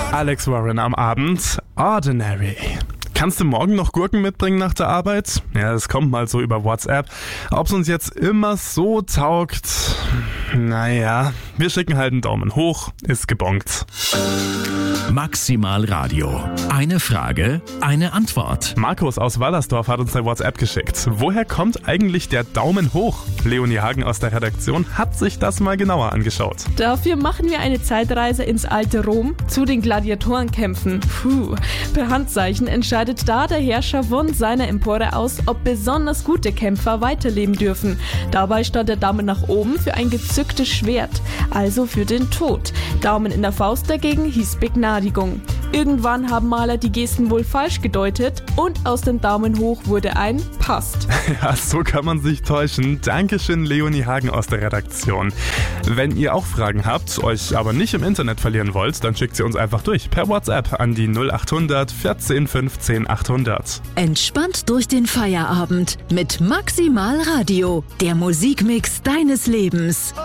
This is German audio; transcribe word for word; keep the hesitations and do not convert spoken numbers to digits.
Alex Warren am Abend. Ordinary. Kannst du morgen noch Gurken mitbringen nach der Arbeit? Ja, das kommt mal so über WhatsApp. Ob es uns jetzt immer so taugt? Naja, wir schicken halt einen Daumen hoch, ist gebongt. Maximal Radio. Eine Frage, eine Antwort. Markus aus Wallersdorf hat uns eine WhatsApp geschickt. Woher kommt eigentlich der Daumen hoch? Leonie Hagen aus der Redaktion hat sich das mal genauer angeschaut. Dafür machen wir eine Zeitreise ins alte Rom zu den Gladiatorenkämpfen. Puh, per Handzeichen entscheidet da der Herrscher von seiner Empore aus, ob besonders gute Kämpfer weiterleben dürfen. Dabei stand der Daumen nach oben für ein gezücktes Schwert, also für den Tod. Daumen in der Faust dagegen hieß Begnadigung. Irgendwann haben Maler die Gesten wohl falsch gedeutet und aus dem Daumen hoch wurde ein Passt. Ja, so kann man sich täuschen. Dankeschön, Leonie Hagen aus der Redaktion. Wenn ihr auch Fragen habt, euch aber nicht im Internet verlieren wollt, dann schickt sie uns einfach durch per WhatsApp an die null acht hundert vierzehn fünfzehn achthundert. Entspannt durch den Feierabend mit Maximal Radio, der Musikmix deines Lebens.